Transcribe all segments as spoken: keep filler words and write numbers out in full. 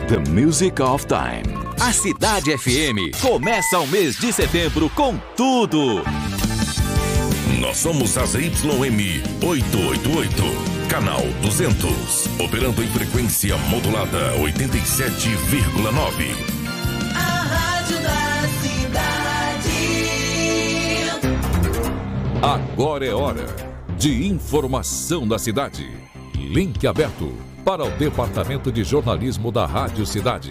The Music of Time. A Cidade F M começa o mês de setembro com tudo. Nós somos a Z Y M oitocentos e oitenta e oito, canal duzentos, operando em frequência modulada oitenta e sete vírgula nove. A rádio da cidade. Agora é hora de informação da cidade. Link aberto para o Departamento de Jornalismo da Rádio Cidade.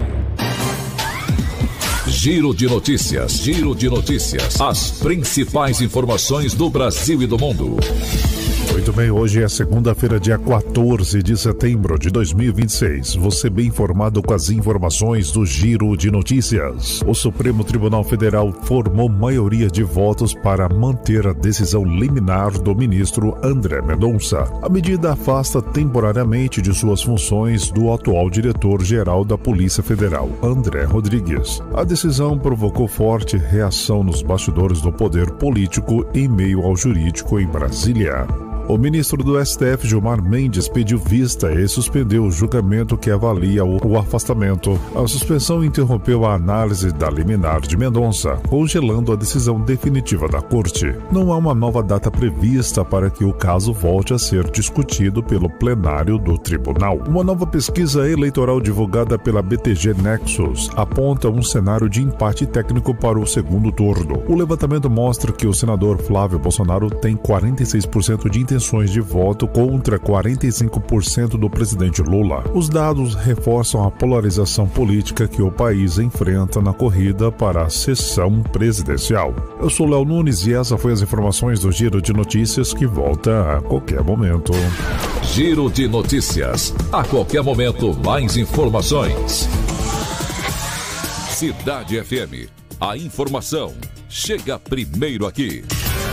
Giro de notícias, giro de notícias. As principais informações do Brasil e do mundo. Muito bem, hoje é segunda-feira, dia quatorze de setembro de dois mil e vinte e seis. Você bem informado com as informações do Giro de Notícias. O Supremo Tribunal Federal formou maioria de votos para manter a decisão liminar do ministro André Mendonça. A medida afasta temporariamente de suas funções do atual diretor-geral da Polícia Federal, André Rodrigues. A decisão provocou forte reação nos bastidores do poder político em meio ao jurídico em Brasília. O ministro do S T F, Gilmar Mendes, pediu vista e suspendeu o julgamento que avalia o, o afastamento. A suspensão interrompeu a análise da liminar de Mendonça, congelando a decisão definitiva da Corte. Não há uma nova data prevista para que o caso volte a ser discutido pelo plenário do tribunal. Uma nova pesquisa eleitoral divulgada pela B T G Nexus aponta um cenário de empate técnico para o segundo turno. O levantamento mostra que o senador Flávio Bolsonaro tem quarenta e seis por cento de intenções de voto contra quarenta e cinco por cento do presidente Lula. Os dados reforçam a polarização política que o país enfrenta na corrida para a sessão presidencial. Eu sou Léo Nunes e essa foi as informações do Giro de Notícias, que volta a qualquer momento. Giro de Notícias. A qualquer momento, mais informações. Cidade F M. A informação chega primeiro aqui.